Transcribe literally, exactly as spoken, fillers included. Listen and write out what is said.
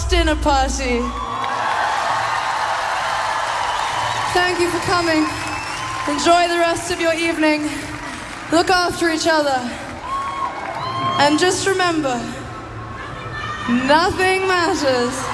dinner party. Thank you for coming. Enjoy the rest of your evening. Look after each other. And just remember, nothing matters